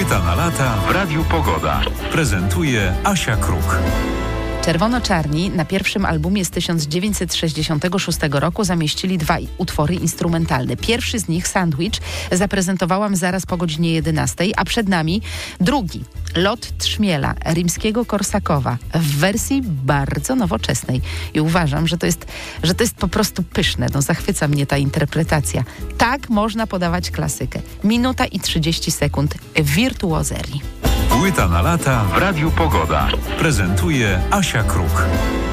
Płyta na lata w Radiu Pogoda. Prezentuje Asia Kruk. Czerwono-Czarni na pierwszym albumie z 1966 roku zamieścili 2 utwory instrumentalne. Pierwszy z nich, Sandwich, zaprezentowałam zaraz po godzinie 11, a przed nami drugi, Lot Trzmiela, Rimskiego-Korsakowa, w wersji bardzo nowoczesnej. I uważam, że to jest po prostu pyszne. Zachwyca mnie ta interpretacja. Tak można podawać klasykę. 1 minuta i 30 sekund wirtuozerii. Płyta na lata w Radiu Pogoda. Prezentuje Asia Kruk.